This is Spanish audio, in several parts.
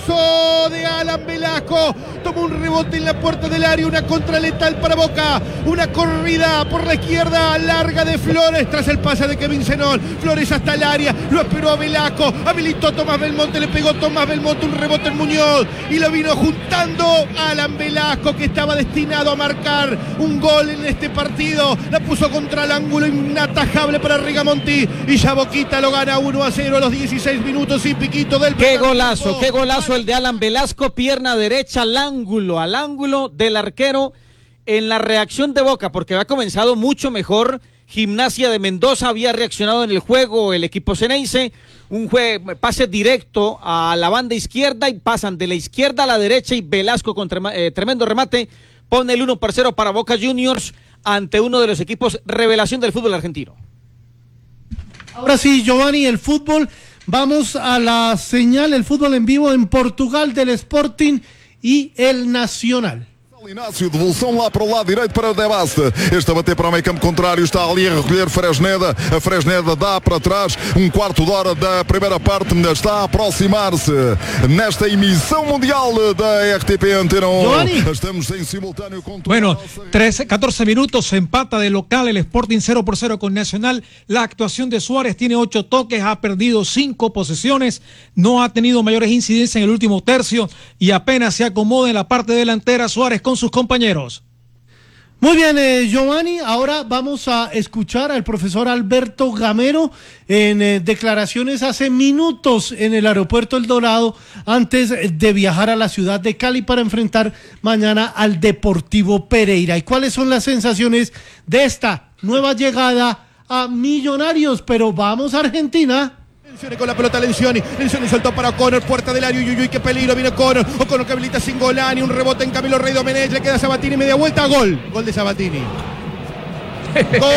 golazo de Alan Velasco. Tomó un rebote en la puerta del área, una contra letal para Boca. Una corrida por la izquierda larga de Flores tras el pase de Kevin Zenón. Flores hasta el área, lo esperó a Velasco. Habilitó Tomás Belmonte, le pegó Tomás Belmonte un rebote en Muñoz. Y lo vino juntando Alan Velasco, que estaba destinado a marcar un gol en este partido. La puso contra el ángulo, inatajable para Rigamonti. Y ya Boquita lo gana 1-0 a los 16 minutos y piquito del qué golazo el de Alan Velasco, pierna derecha al ángulo del arquero en la reacción de Boca, porque había comenzado mucho mejor. Gimnasia de Mendoza había reaccionado en el juego, el equipo ceneice, un pase directo a la banda izquierda y pasan de la izquierda a la derecha y Velasco con tremendo remate pone el 1-0 para Boca Juniors ante uno de los equipos revelación del fútbol argentino. Ahora sí, Giovanni, el fútbol, vamos a la señal, el fútbol en vivo en Portugal del Sporting y el Nacional. Inácio, devolução lá para o lado direito para o Debaste. Este a bater para o meio campo contrário, está ali a recolher Fresneda. A Fresneda dá para trás, um quarto de hora da primeira parte, está a aproximar-se nesta emissão mundial da RTP Antena 1. Estamos em simultâneo com... Bueno, 14 minutos, se empata de local el Sporting 0-0 con Nacional. La actuación de Suárez tiene 8 toques, ha perdido 5 posesiones, no ha tenido mayores incidencias en el último tercio y apenas se acomoda en la parte delantera Suárez con sus compañeros. Muy bien, Giovanni, ahora vamos a escuchar al profesor Alberto Gamero en declaraciones hace minutos en el aeropuerto El Dorado antes de viajar a la ciudad de Cali para enfrentar mañana al Deportivo Pereira. ¿Y cuáles son las sensaciones de esta nueva llegada a Millonarios? Pero vamos a Argentina. Con la pelota Lencioni soltó para O'Connor, puerta del área, uy, qué peligro, viene O'Connor que habilita sin Golani, un rebote en Camilo Rey Domenech, le queda a Sabatini, media vuelta, gol de Sabatini. ¡Gol!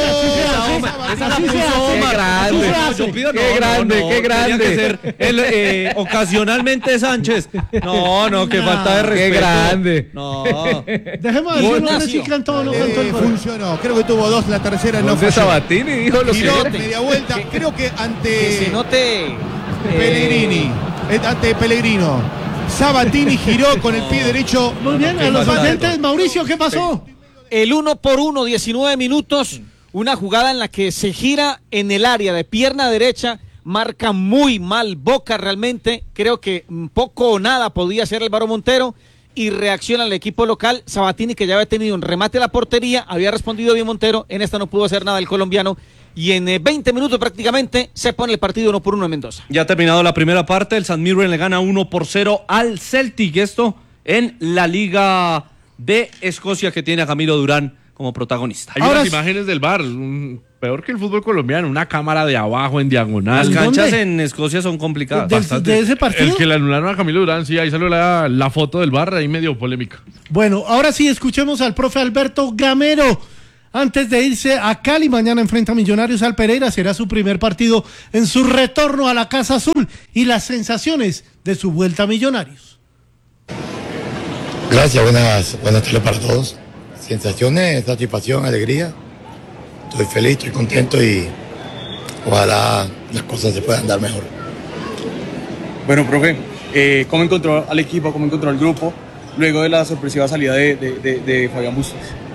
Qué grande. Ocasionalmente Sánchez. No, qué falta de respeto. Qué grande. No. Dejemos de decir, no sé si cantó o no cantó el gol. Funcionó, creo que tuvo 2, la tercera no fue. Sabatini dijo lo que media vuelta, creo que ante que se note Pellegrini, ante Pellegrino. Sabatini giró con el pie derecho. Muy bien, a los oyentes, Mauricio, ¿qué pasó? El 1-1, 19 minutos, una jugada en la que se gira en el área de pierna derecha, marca muy mal Boca realmente, creo que poco o nada podía hacer Álvaro Montero y reacciona el equipo local, Sabatini que ya había tenido un remate a la portería, había respondido bien Montero, en esta no pudo hacer nada el colombiano y en 20 minutos prácticamente se pone el partido 1-1 en Mendoza. Ya ha terminado la primera parte, el San Mirren le gana 1-0 al Celtic, esto en la Liga de Escocia que tiene a Camilo Durán como protagonista. Hay unas imágenes del VAR, peor que el fútbol colombiano, una cámara de abajo en diagonal. Las canchas en Escocia son complicadas. ¿De ese partido? El que le anularon a Camilo Durán, sí, ahí salió la foto del VAR, ahí medio polémica. Bueno, ahora sí escuchemos al profe Alberto Gamero. Antes de irse a Cali, mañana enfrenta a Millonarios al Pereira, será su primer partido en su retorno a la Casa Azul y las sensaciones de su vuelta a Millonarios. Gracias, buenas tardes para todos. Sensaciones, satisfacción, alegría. Estoy feliz, estoy contento y ojalá las cosas se puedan dar mejor. Bueno, profe, ¿cómo encontró al equipo, cómo encontró al grupo luego de la sorpresiva salida de Fabián Bustos?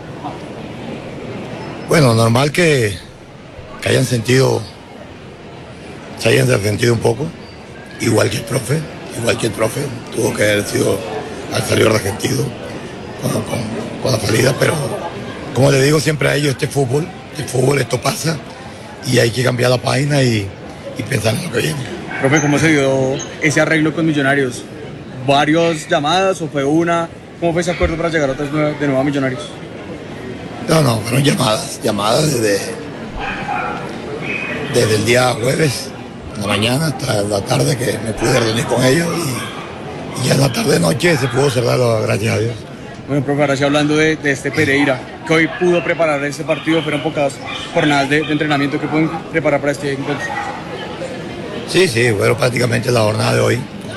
Bueno, normal que hayan sentido, se hayan resentido un poco, igual que el profe, tuvo que haber sido al salir resentido con la salida, pero como le digo siempre a ellos, el fútbol, esto pasa y hay que cambiar la página y pensar en lo que viene. Profe, ¿cómo se dio ese arreglo con Millonarios? ¿Varias llamadas o fue una? ¿Cómo fue ese acuerdo para llegar de nuevo a Millonarios? No, fueron llamadas desde el día jueves, en la mañana hasta la tarde que me pude reunir con ellos y ya en la tarde-noche se pudo cerrarlo, gracias a Dios. Bueno, profe, ahora sí hablando de este Pereira, que hoy pudo preparar este partido, fueron pocas jornadas de entrenamiento que pueden preparar para este encuentro. Sí, bueno, prácticamente la jornada de hoy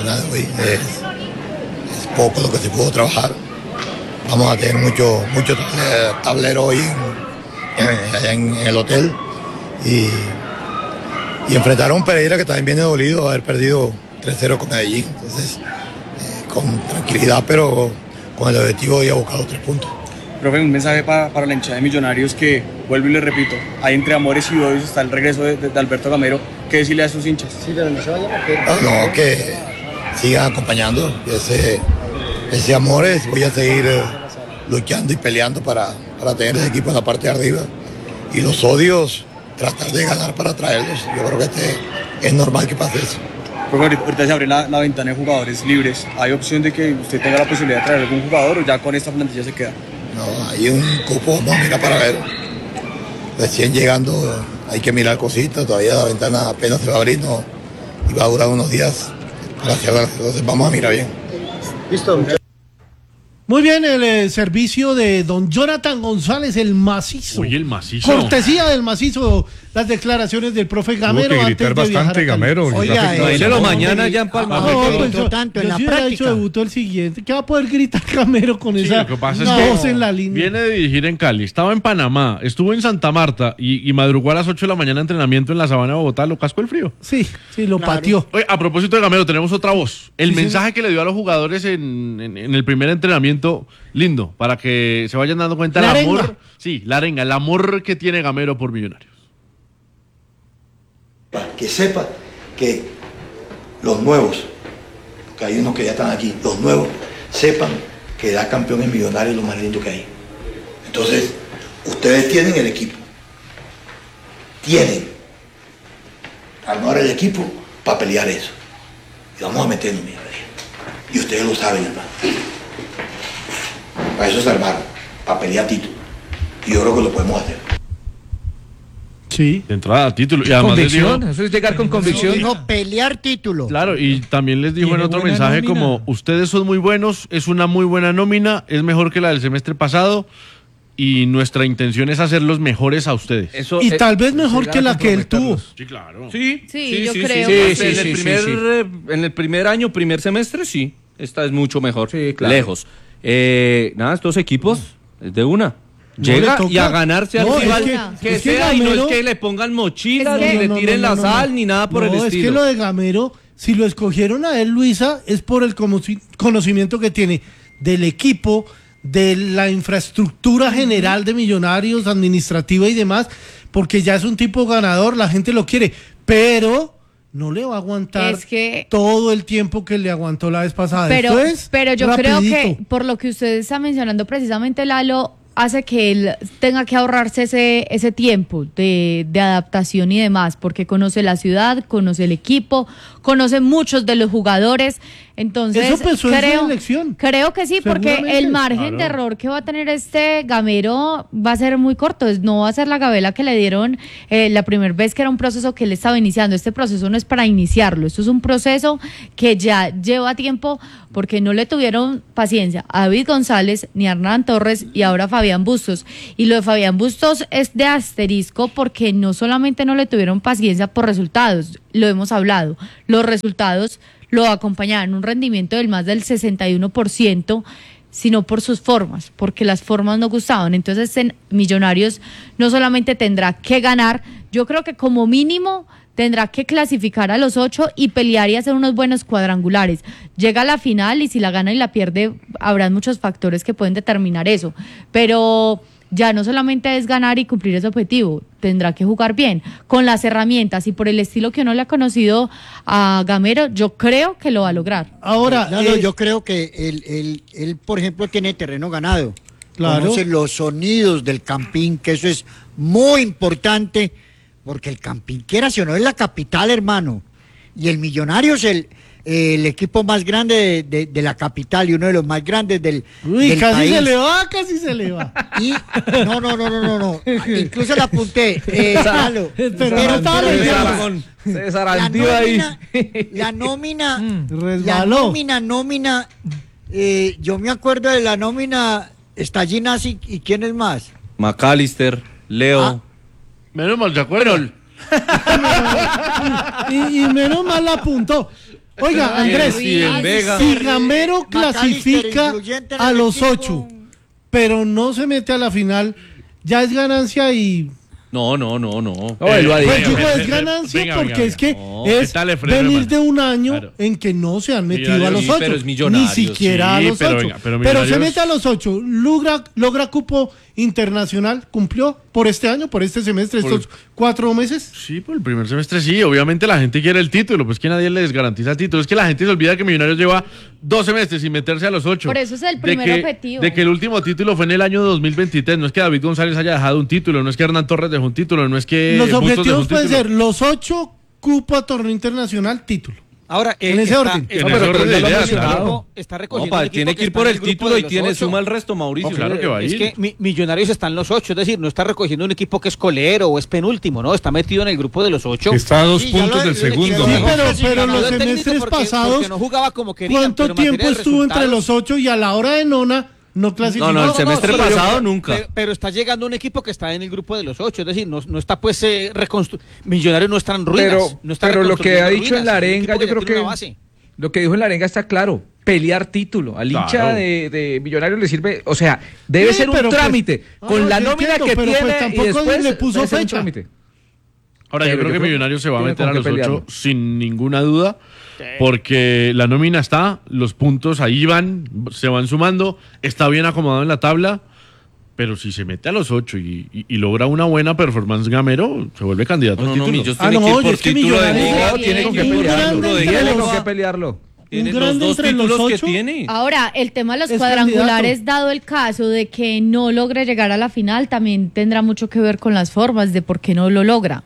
es poco lo que se pudo trabajar. Vamos a tener mucho tablero hoy allá en el hotel y enfrentar a un Pereira que también viene dolido, haber perdido 3-0 con Medellín. Entonces, con tranquilidad, pero con el objetivo de abocar los 3 puntos. Profe, un mensaje para la hinchada de Millonarios que, vuelvo y le repito, hay entre amores y odios está el regreso de Alberto Gamero. ¿Qué decirle a sus hinchas? No, que sigan acompañando ese amores. Voy a seguir luchando y peleando para tener ese equipo en la parte de arriba. Y los odios, tratar de ganar para traerlos. Yo creo que es normal que pase eso. Profe, ahorita se abre la ventana de jugadores libres. ¿Hay opción de que usted tenga la posibilidad de traer algún jugador o ya con esta plantilla se queda? No, hay un cupo, vamos a mirar para ver. Recién llegando hay que mirar cositas, todavía la ventana apenas se va a abrir, no, y va a durar unos días para cerrar, entonces vamos a mirar bien. Listo. Muy bien, el servicio de don Jonathan González, el macizo. Oye, el macizo. Cortesía del macizo, las declaraciones del profe Gamero. Tuvo que gritar antes de bastante viajar a Cali. Gamero. Imagínelo mañana ya en Palma. Yo sí hubiera dicho debutó el siguiente. ¿Qué va a poder gritar Gamero con esa lo que pasa voz en la línea? Viene de dirigir en Cali, estaba en Panamá, estuvo en Santa Marta y madrugó a las 8 de la mañana entrenamiento en la sabana de Bogotá, lo cascó el frío. Sí, lo pateó. Oye, a propósito de Gamero, tenemos otra voz. El Sí, mensaje que le dio a los jugadores en el primer entrenamiento, lindo, para que se vayan dando cuenta La el arenga. amor. Sí, la arenga, el amor que tiene Gamero por Millonarios. Que sepa que los nuevos, porque hay unos que ya están aquí, los nuevos sepan que dar campeón en Millonarios es lo más lindo que hay. Entonces, ustedes tienen el equipo, tienen armar el equipo para pelear eso. Y vamos a meternos, mira, y ustedes lo saben, hermano. Para eso se armaron, para pelear título. Y yo creo que lo podemos hacer. Sí. De entrada a título. Y además les dijo, Convicción, eso es llegar con convicción. Dijo pelear título. claro, y también les dijo en Tiene otro buena mensaje nómina. como, ustedes son muy buenos, es una muy buena nómina, es mejor que la del semestre pasado y nuestra intención es hacerlos mejores a ustedes. Eso, Y tal vez mejor llegar que a la que él tuvo. comprometerlos. Sí, claro. Sí, yo creo. En el primer año, primer semestre, sí. Esta es mucho mejor. claro. Lejos. Nada, estos equipos es de una. No le Llega toca. y a ganarse al No, rival es que es que sea, y no Gamero- es que le pongan mochilas, Es que- ni le No, tiren la sal, ni nada por el Es estilo. que lo de Gamero, si lo escogieron a él, Luisa, es por el conocimiento que tiene del equipo, de la infraestructura general de Millonarios, administrativa y demás, porque ya es un tipo ganador, la gente lo quiere, pero no le va a aguantar Es que- todo el tiempo que le aguantó la vez pasada. Pero, Esto es pero yo creo rapidito. que por lo que usted está mencionando precisamente, Lalo, hace que él tenga que ahorrarse ese tiempo de adaptación y demás, porque conoce la ciudad, conoce el equipo, conoce muchos de los jugadores. Entonces, Eso pensó en su elección. creo que sí, porque Seguramente. el margen de error que va a tener este Gamero va a ser muy corto. No va a ser la gabela que le dieron la primera vez, que era un proceso que él estaba iniciando. Este proceso no es para iniciarlo, esto es un proceso que ya lleva tiempo, porque no le tuvieron paciencia a David González ni a Hernán Torres y ahora a Fabián Bustos. Y lo de Fabián Bustos es de asterisco, porque no solamente no le tuvieron paciencia por resultados, lo hemos hablado, los resultados lo acompañaban un rendimiento del más del 61%, sino por sus formas, porque las formas no gustaban. Entonces, en Millonarios no solamente tendrá que ganar, yo creo que como mínimo tendrá que clasificar a los 8 y pelear y hacer unos buenos cuadrangulares. Llega a la final y si la gana y la pierde, habrán muchos factores que pueden determinar eso. Pero ya no solamente es ganar y cumplir ese objetivo, tendrá que jugar bien, con las herramientas y por el estilo que uno le ha conocido a Gamero, yo creo que lo va a lograr. Ahora, Yo creo que él, por ejemplo, tiene terreno ganado. Claro. Conoce los sonidos del Campín, que eso es muy importante, porque el Campín, quiera si o no, es la capital, hermano. Y el Millonarios es el equipo más grande de la capital y uno de los más grandes del Uy, casi país. casi se le va. Y no. Incluso la apunté. Lalo. Pero no estaba leyendo. Se zarandió ahí. La nómina, Resbaló. yo me acuerdo de la nómina, está Ginasi y quién es más. McAllister, Leo. Menos mal, ¿se acuerdan? y menos mal la apuntó. Oiga, Andrés, Steven Vega. si Gamero clasifica influyente en a el los equipo. 8, pero no se mete a la final, ya es ganancia y No. No, él lo ha Pues dicho. digo, es ganancia Venga, porque venga, es que no. es Está Lefebvre, venir hermano. de un año Claro. en que no se han metido Millonarios, a los sí, 8, pero es ni Millonarios, siquiera a sí, los pero 8. venga, pero Pero se Millonarios- mete a los 8, logra cupo internacional, cumplió por este año, por este semestre, Por- estos 4 meses. Sí, por el primer semestre sí, obviamente la gente quiere el título, pues que nadie les garantiza el título. Es que la gente se olvida que Millonarios lleva 2 semestres sin meterse a los 8. Por eso es el primer objetivo. De que el último título fue en el año 2023, no es que David González haya dejado un título, no es que Hernán Torres dejó un título, no es que Los Bustos dejó objetivos un pueden título. ser los 8 cupo a torneo internacional, título. Ahora, En ese orden. En ese orden de ideas, claro. está No, recogiendo un equipo tiene que ir está por en el grupo título de y los tiene 8. suma el resto, Mauricio. Oh, claro que va a Es ir. que Millonarios está en los 8, es decir, no está recogiendo un equipo que es colero o es penúltimo, no, está metido en el grupo de los 8. Está a 2 Sí, ya puntos lo- del lo- segundo. lo- Sí, mejor. pero los Lo técnico semestres porque pasados, no jugaba como querían. ¿cuánto pero en materia tiempo de estuvo entre resultados- los 8 y a la hora de nona no clasificó? No, el semestre sí, pasado nunca. Pero está llegando un equipo que está en el grupo de los 8, es decir, no está pues Millonarios no están en ruinas. Pero, no está pero lo que ha reconstruyendo dicho en la ruinas, es un arenga, equipo yo ya creo tiene que una base. lo que dijo en la arenga está claro. Pelear título. Al hincha Claro. de Millonarios le sirve, o sea, debe Sí, ser un pero pues- trámite. Con no, la yo nómina entiendo, que pero tiene pues y tampoco después le puso debe ser un fecha. trámite. Ahora, yo Pero creo yo que creo Millonarios se va a tiene meter con a qué los 8 pelearlo. sin ninguna duda, porque la nómina está, los puntos ahí van, se van sumando, está bien acomodado en la tabla, pero si se mete a los 8 y logra una buena performance Gamero, se vuelve candidato al título. Millos Ah, tiene no, que ir oye, por es que título de Millonarios liga. No, tiene con qué un pelearlo. grande Tiene entre con los- qué pelearlo. Tiene un los grande 2 entre los títulos que 8. tiene. Ahora, el tema de los Es cuadrangulares, candidato. dado el caso de que no logre llegar a la final, también tendrá mucho que ver con las formas de por qué no lo logra.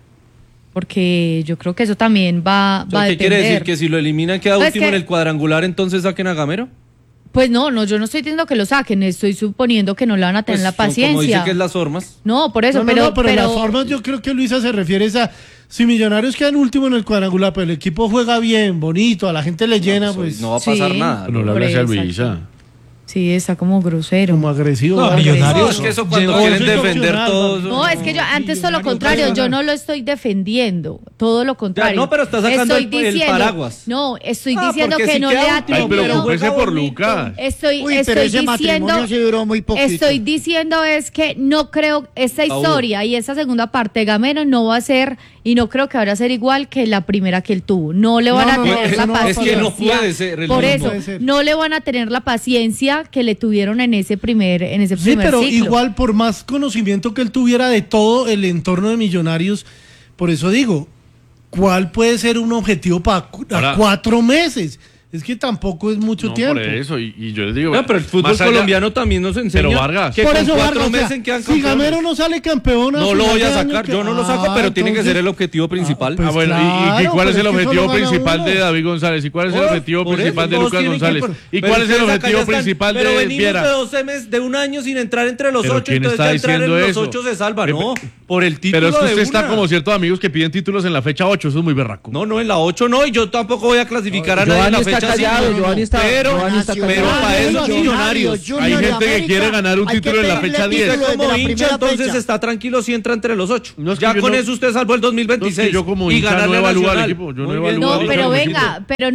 Porque yo creo que eso también va a ¿Qué depender. quiere decir? ¿Que si lo eliminan queda Pues último que- en el cuadrangular, entonces saquen a Gamero? Pues no, yo no estoy diciendo que lo saquen, estoy suponiendo que no le van a tener Pues la como dice paciencia. que es las formas. No, por eso, No, pero, pero las formas yo creo que Luisa se refiere a si Millonarios quedan último en el cuadrangular, pero el equipo juega bien, bonito, a la gente le llena, pues No va a pasar Sí. nada. No le hablas a Luisa. Sí, está como grosero. como agresivo. No, ¿verdad? Millonarios. Es que eso cuando Llegó- quieren eso es defender opcional, todo. No, es que yo antes todo lo contrario, yo no lo estoy defendiendo, todo lo contrario. no, pero está sacando Estoy el paraguas. No, estoy Ah, diciendo porque que si no queda le último, Ay, pero atribuyo. ocúpese por Lucas. Estoy Uy, pero ese diciendo, matrimonio sí duró muy poquito. estoy diciendo es que no creo esta historia y esa segunda parte de Gamero no va a ser y no creo que vaya a ser igual que la primera que él tuvo. No le van No, a no, tener eso la no va a paciencia. Es que no puede ser el Por mismo. eso, Puede ser. no le van a tener la paciencia que le tuvieron en ese primer Sí, pero ciclo. igual por más conocimiento que él tuviera de todo el entorno de Millonarios, por eso digo, ¿cuál puede ser un objetivo para Ahora- 4 meses? Es que tampoco es mucho No, tiempo. por eso, y yo les digo. No, pero el fútbol más allá- colombiano también nos enseña Pero Vargas. que Por con eso 4 Vargas, o sea, meses quedan si campeones. Gamero no sale campeón, No lo final voy a de año, sacar, que- yo no lo saco, pero tiene que ser el entonces- objetivo principal. pues bueno, ¿y claro, cuál es pero el es que objetivo solo gana principal uno. de David González? ¿Y cuál es el Por objetivo eso, principal de todos Lucas tienen que ir González? por- ¿Y Pero cuál es el ustedes acá objetivo ya están- principal pero de venimos Viera? de un año sin entrar entre los ¿Pero 8, quién entonces está ya entrar en diciendo los eso? 8 se salva. Pero- No, por el título Pero es que de usted está una. como ciertos amigos que piden títulos en la fecha 8, eso es muy berraco. No, en la 8 no, y yo tampoco voy a clasificar a nadie en Giovanni la está fecha callado, 5. Giovanni está Pero para eso Millonarios. Hay gente que quiere ganar un título en la fecha 10. Usted como hincha, entonces está tranquilo si entra entre los 8. No, es que Ya yo con no- eso usted salvó el 2026. No, es que yo como y hincha ganarle no a evalúo al Nacional. equipo, yo no Muy bien. evalúo No, al pero equipo. venga, pero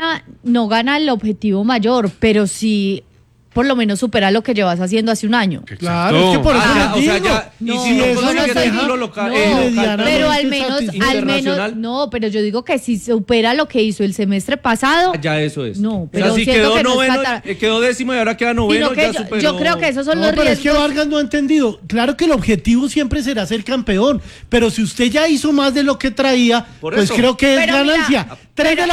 no gana el objetivo mayor, pero sí por lo menos supera lo que llevas haciendo hace un año. Claro, es que por eso Ah, les ya, o sea, digo. ya, y No, si no eso consigue no el deja- título local, No, medianamente pero al menos, internacional. no, pero yo digo que si supera lo que hizo el semestre pasado, Ya eso es. No, o pero sea, si siento quedó que no es noveno, fatal. quedó décimo y ahora queda noveno, sino que ya yo, superó. yo creo que esos son No, los pero es que riesgos. Vargas no ha entendido. Claro que el objetivo siempre será ser campeón, pero si usted ya hizo más de lo que traía, Por pues eso. creo que es Pero mira, ganancia. 3 de la